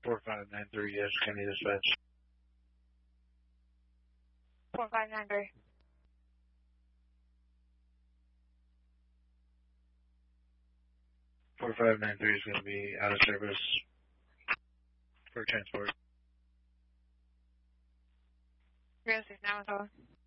4593, yes, Kenny Dispatch. 4593. 4593 is going to be out of service for transport. 306 Navajo.